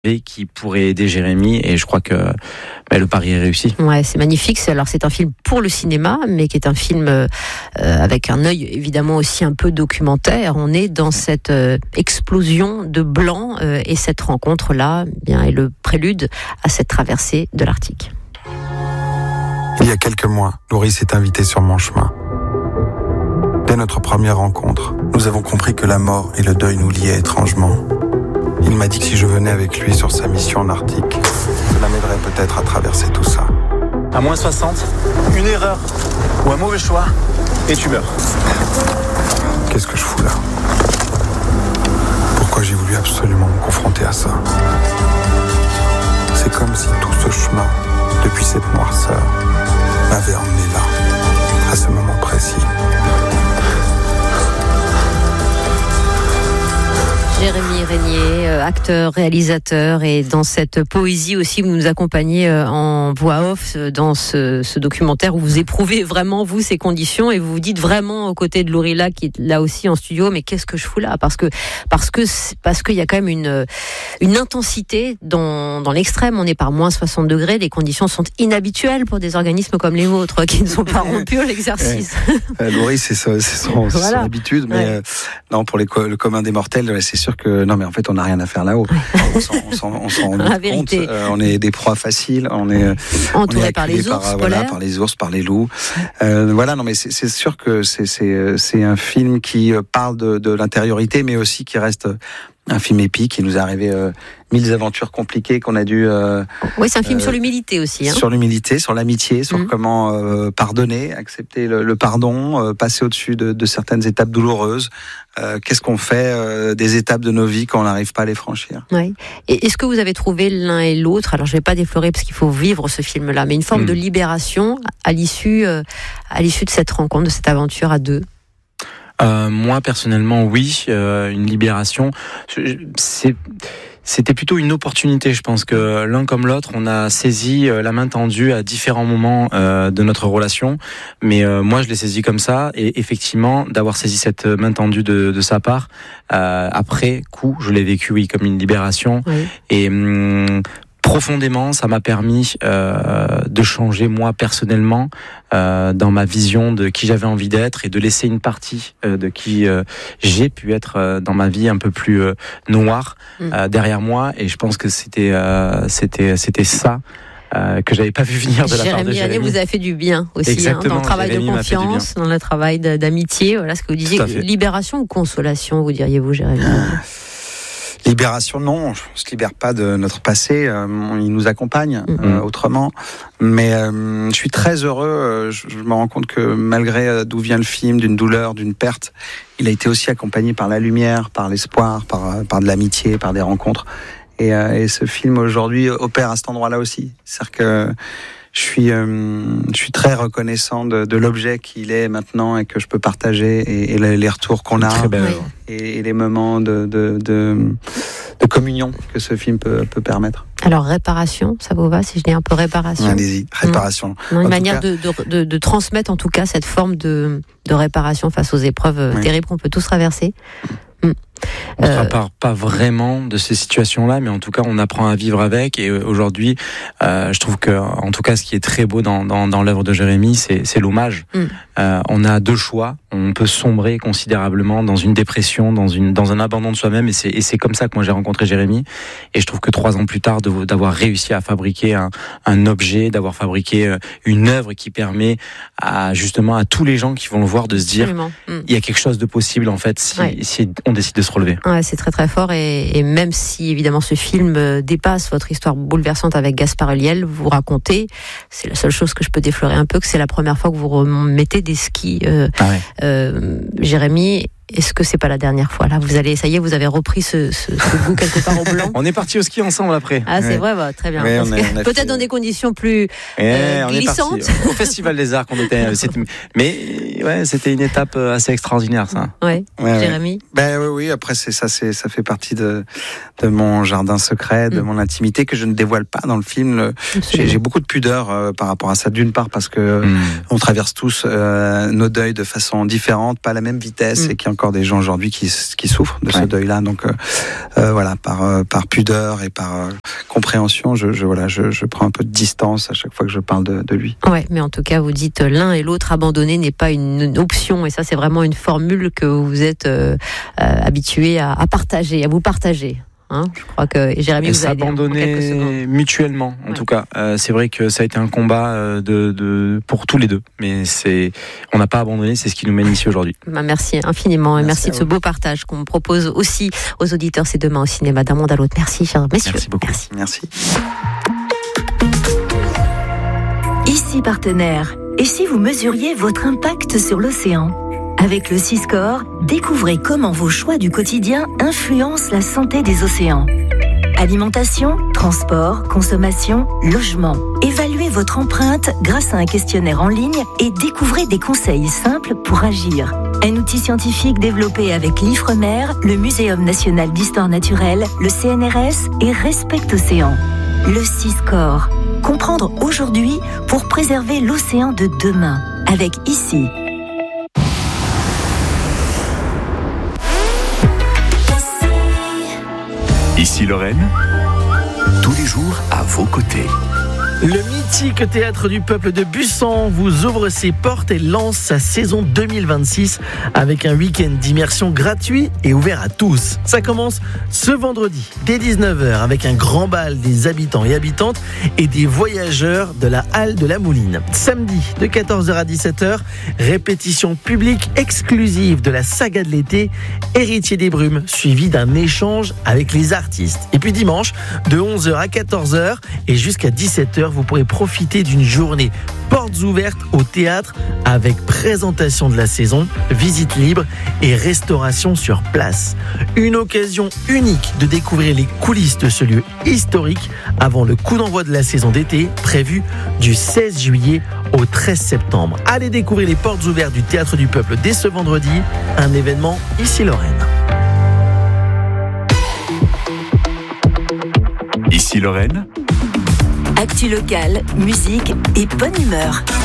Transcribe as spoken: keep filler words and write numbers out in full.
qui pourrait aider Jérémy, et je crois que bah, le pari est réussi. Ouais, c'est magnifique. Alors c'est un film pour le cinéma, mais qui est un film euh, avec un œil évidemment aussi un peu documentaire. On est dans cette euh, explosion de blanc euh, et cette rencontre là, bien est le prélude à cette traversée de l'Arctique. Il y a quelques mois, Laurie s'est invitée sur mon chemin. Dès notre première rencontre, nous avons compris que la mort et le deuil nous liaient étrangement. Il m'a dit que si je venais avec lui sur sa mission en Arctique, cela m'aiderait peut-être à traverser tout ça. À moins soixante, une erreur ou un mauvais choix, et tu meurs. Qu'est-ce que je fous là ? Pourquoi j'ai voulu absolument me confronter à ça ? C'est comme si tout ce chemin, depuis cette noirceur, m'avait emmené là, à ce moment précis. Jérémy Régnier, acteur, réalisateur, et dans cette poésie aussi, vous nous accompagnez en voix off dans ce, ce documentaire où vous éprouvez vraiment, vous, ces conditions, et vous vous dites vraiment aux côtés de Laurie là, qui est là aussi en studio, mais qu'est-ce que je fous là ? Parce que, parce que, parce qu'il y a quand même une, une intensité dans, dans l'extrême. On est par moins soixante degrés, les conditions sont inhabituelles pour des organismes comme les vôtres, qui ne sont pas rompus à l'exercice. Ouais. Laurie, c'est, ça, c'est, son, c'est voilà. son habitude, mais ouais. euh, non, pour les, le commun des mortels, c'est sûr que non, mais en fait, on n'a rien à faire là-haut. On s'en, on s'en, on s'en rend compte. Euh, on est des proies faciles. On est entouré on est par les ours, par, voilà, par les ours, par les loups. Euh, voilà, non, mais c'est, c'est sûr que c'est, c'est, c'est un film qui parle de, de l'intériorité, mais aussi qui reste un film épique. Il nous est arrivé euh, mille aventures compliquées qu'on a dû. Euh, oui, c'est un film euh, sur l'humilité aussi. Hein. Sur l'humilité, sur l'amitié, sur mmh. comment euh, pardonner, accepter le, le pardon, euh, passer au-dessus de, de certaines étapes douloureuses. Euh, qu'est-ce qu'on fait euh, des étapes de nos vies quand on n'arrive pas à les franchir ? Oui. Et est-ce que vous avez trouvé l'un et l'autre, alors je ne vais pas déflorer parce qu'il faut vivre ce film-là, mais une forme mmh. de libération à l'issue, euh, à l'issue de cette rencontre, de cette aventure à deux ? Euh, moi personnellement, oui, euh, une libération. C'est, c'était plutôt une opportunité. Je pense que l'un comme l'autre, on a saisi la main tendue à différents moments euh, de notre relation. Mais euh, moi, je l'ai saisi comme ça, et effectivement, d'avoir saisi cette main tendue de, de sa part, euh, après coup, je l'ai vécu, oui, comme une libération. Oui. Et hum, profondément, ça m'a permis euh, de changer moi personnellement euh, dans ma vision de qui j'avais envie d'être, et de laisser une partie euh, de qui euh, j'ai pu être euh, dans ma vie un peu plus euh, noire euh, derrière moi. Et je pense que c'était euh, c'était c'était ça. Euh, que j'avais pas vu venir de la Jérémy part de Jérémy. Vous avez fait du bien aussi, hein, dans le travail Jérémy de confiance, dans le travail d'amitié. Voilà ce que vous disiez. Libération ou consolation, vous diriez-vous, Jérémy ? Libération, non, on se libère pas de notre passé, euh, il nous accompagne euh, mm-hmm. autrement. Mais euh, je suis très heureux, euh, je, je me rends compte que malgré euh, d'où vient le film, d'une douleur, d'une perte, il a été aussi accompagné par la lumière, par l'espoir, par, par de l'amitié, par des rencontres. Et, euh, et ce film aujourd'hui opère à cet endroit-là aussi. C'est-à-dire que je suis, euh, je suis très reconnaissant de, de l'objet qu'il est maintenant et que je peux partager, et, et les, les retours qu'on a, très belle, et, et les moments de, de, de, de communion que ce film peut, peut permettre. Alors, réparation, ça vous va si je dis un peu réparation ? Allez-y, réparation. Non, une manière cas... de, de, de, de transmettre en tout cas cette forme de, de réparation face aux épreuves oui. terribles qu'on peut tous traverser. Mmh. On ne euh... part pas vraiment de ces situations-là, mais en tout cas, on apprend à vivre avec. Et aujourd'hui, euh, je trouve que, en tout cas, ce qui est très beau dans, dans, dans l'œuvre de Jérémy, c'est, c'est l'hommage. Mm. Euh, on a deux choix. On peut sombrer considérablement dans une dépression, dans, une, dans un abandon de soi-même. Et c'est, et c'est comme ça que moi, j'ai rencontré Jérémy. Et je trouve que trois ans plus tard, de, d'avoir réussi à fabriquer un, un objet, d'avoir fabriqué une œuvre qui permet à, justement, à tous les gens qui vont le voir de se dire, mm. il y a quelque chose de possible, en fait, si, ouais. si on décide de se relever. Ouais, c'est très très fort, et, et même si évidemment ce film dépasse votre histoire bouleversante avec Gaspard Ulliel, vous racontez, c'est la seule chose que je peux déflorer un peu, que c'est la première fois que vous remettez des skis, euh, ah ouais. euh, Jérémy. Est-ce que c'est pas la dernière fois là ? Vous allez, ça y est, vous avez repris ce, ce, ce goût quelque part au blanc. On est parti au ski ensemble après. Ah, c'est ouais. vrai, bah, très bien. Ouais, on a, on a peut-être fait... dans des conditions plus euh, glissantes. Au Festival des Arts qu'on était. C'était... Mais ouais, c'était une étape assez extraordinaire, ça. Ouais. ouais Jérémy. Ben oui, oui. Après, c'est ça, c'est ça fait partie de de mon jardin secret, de mm. mon intimité que je ne dévoile pas dans le film. J'ai, j'ai beaucoup de pudeur euh, par rapport à ça. D'une part parce que mm. on traverse tous euh, nos deuils de façon différente, pas à la même vitesse, mm. et qu'il y a encore des gens aujourd'hui qui, qui souffrent de ouais. ce deuil-là. Donc euh, euh, voilà, par, euh, par pudeur et par euh, compréhension, je, je, voilà, je, je prends un peu de distance à chaque fois que je parle de, de lui. Ouais, mais en tout cas, vous dites l'un et l'autre, abandonner n'est pas une, une option. Et ça, c'est vraiment une formule que vous êtes euh, euh, habitué à, à partager, à vous partager. Hein, je crois que Jérémy et vous a aidé s'abandonner mutuellement, en ouais. tout cas. Euh, c'est vrai que ça a été un combat euh, de, de pour tous les deux, mais c'est, on n'a pas abandonné, c'est ce qui nous mène ici aujourd'hui. Bah merci infiniment et merci, merci de ce beau partage qu'on propose aussi aux auditeurs. C'est demain au cinéma d'un monde à l'autre. Merci, chers messieurs. Merci beaucoup. Merci. merci. Ici partenaire. Et si vous mesuriez votre impact sur l'océan ? Avec le Siscore, découvrez comment vos choix du quotidien influencent la santé des océans. Alimentation, transport, consommation, logement. Évaluez votre empreinte grâce à un questionnaire en ligne et découvrez des conseils simples pour agir. Un outil scientifique développé avec l'Ifremer, le Muséum national d'histoire naturelle, le C N R S et Respect Océan. Le Siscore. Comprendre aujourd'hui pour préserver l'océan de demain. Avec ici. Ici Lorraine, tous les jours à vos côtés. Le mythique Théâtre du Peuple de Bussan vous ouvre ses portes et lance sa saison deux mille vingt-six avec un week-end d'immersion gratuit et ouvert à tous. Ça commence ce vendredi dès dix-neuf heures avec un grand bal des habitants et habitantes et des voyageurs de la Halle de la Mouline. Samedi de quatorze heures à dix-sept heures, répétition publique exclusive de la saga de l'été Héritier des Brumes, suivi d'un échange avec les artistes. Et puis dimanche de onze heures à quatorze heures et jusqu'à dix-sept heures, vous pourrez profiter d'une journée portes ouvertes au théâtre avec présentation de la saison, visite libre et restauration sur place. Une occasion unique de découvrir les coulisses de ce lieu historique avant le coup d'envoi de la saison d'été prévu du seize juillet au treize septembre. Allez découvrir les portes ouvertes du Théâtre du Peuple dès ce vendredi, un événement ici Lorraine. Ici Lorraine. Actu locale, musique et bonne humeur.